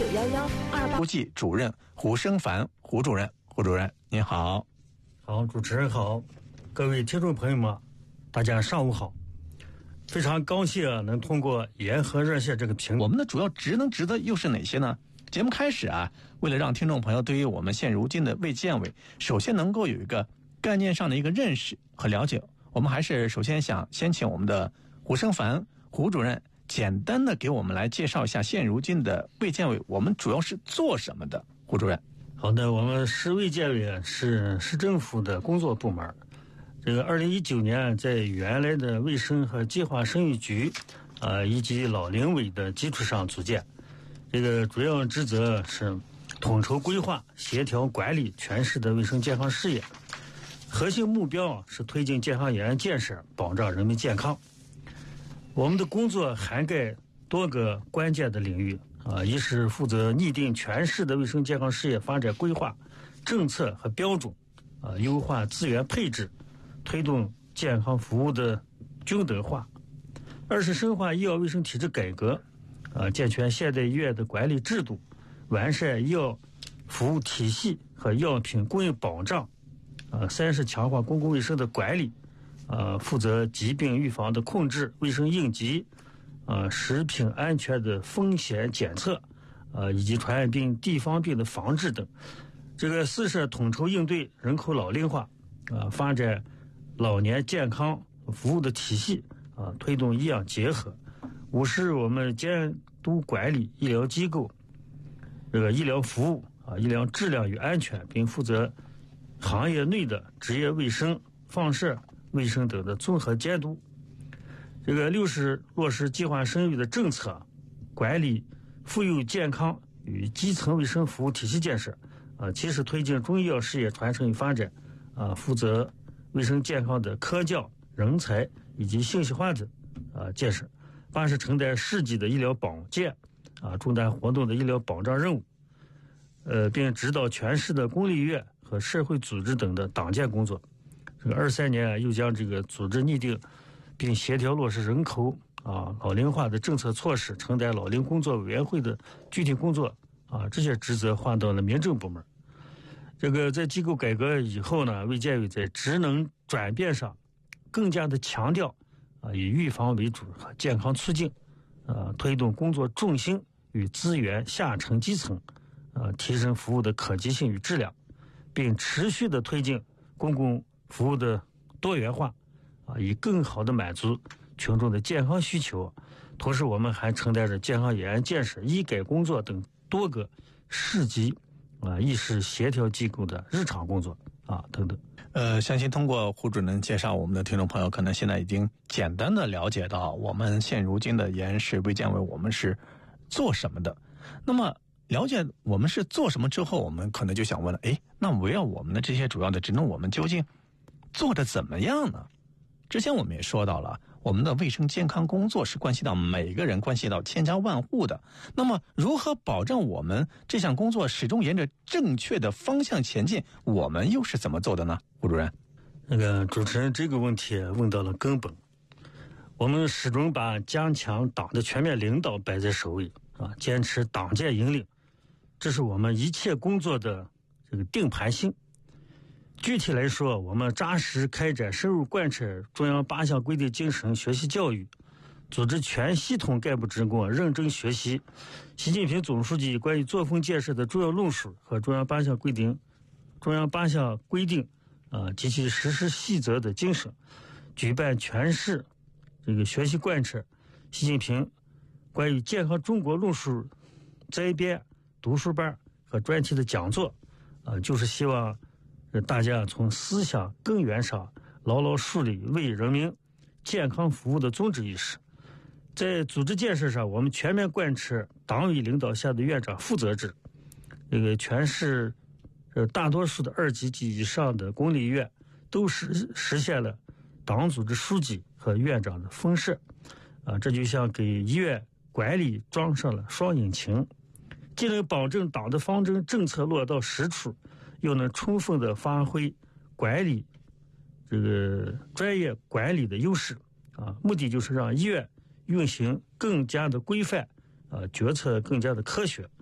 91128。 书记主任胡生凡，胡主任您好。 好，主持人好，各位听众朋友们，大家上午好。非常高兴能通过沿河热线这个平台。 我们的主要职能职责又是哪些呢？节目开始为了让听众朋友对于我们现如今的卫健委首先能够有一个概念上的一个认识和了解，我们还是首先想先请我们的胡生凡胡主任简单的给我们来介绍一下现如今的卫健委我们主要是做什么的。胡主任。 好的，我们市卫健委是市政府的工作部门。这个2019年在原来的卫生和计划生育局以及老龄委的基础上组建。这个主要职责是统筹规划、协调管理全市的卫生健康事业，核心目标是推进健康延安建设，保障人民健康。我们的工作涵盖多个关键的领域一是负责拟定全市的卫生健康事业发展规划、政策和标准优化资源配置，推动健康服务的均等化；二是深化医药卫生体制改革健全现代医院的管理制度，完善医药服务体系和药品供应保障；三是强化公共卫生的管理负责疾病预防的控制、卫生应急食品安全的风险检测以及传染病、地方病的防治等。这个四是统筹应对人口老龄化发展老年健康服务的体系推动医养结合。五是我们监督管理医疗机构这个医疗服务医疗质量与安全，并负责行业内的职业卫生、放射卫生等的综合监督。这个六是落实计划生育的政策，管理妇幼健康与基层卫生服务体系建设七是推进中医药事业传承与发展负责卫生健康的科教、人才以及信息化的建设。八是承担市级的医疗保健重大活动的医疗保障任务并指导全市的公立医院和社会组织等的党建工作。这个23年又将这个组织拟定并协调落实人口老龄化的政策措施，承担老龄工作委员会的具体工作这些职责换到了民政部门。这个在机构改革以后呢，卫健委在职能转变上更加的强调以预防为主和健康促进推动工作重心与资源下沉基层提升服务的可及性与质量，并持续的推进公共服务的多元化以更好的满足群众的健康需求。同时我们还承担着健康延安建设、医改工作等多个市级议事协调机构的日常工作等等。 相信通过胡主任介绍，我们的听众朋友可能现在已经简单的了解到我们现如今的延安市卫健委我们是做什么的。那么了解我们是做什么之后，我们可能就想问了，那围绕我们的这些主要的职能，我们究竟做得怎么样呢？之前我们也说到了，我们的卫生健康工作是关系到每个人，关系到千家万户的。那么如何保证我们这项工作始终沿着正确的方向前进，我们又是怎么做的呢？胡主任。 主持人这个问题问到了根本。我们始终把加强党的全面领导摆在首位坚持党建引领，这是我们一切工作的这个定盘性。具体来说，我们扎实开展深入贯彻中央8项规定精神学习教育，组织全系统干部职工认真学习习近平总书记关于作风建设的重要论述和中央8项规定及其实施细则的精神，举办全市这个学习贯彻习近平关于健康中国论述摘编、读书班和专题的讲座就是希望大家从思想根源上牢牢树立为人民健康服务的宗旨意识。在组织建设上，我们全面贯彻党委领导下的院长负责制。这个全市大多数的2级及以上的公立医院都实现了党组织书记和院长的分设这就像给医院管理装上了双引擎，既能保证党的方针政策落到实处，又能充分的发挥管理这个专业管理的优势目的就是让医院运行更加的规范决策更加的科学。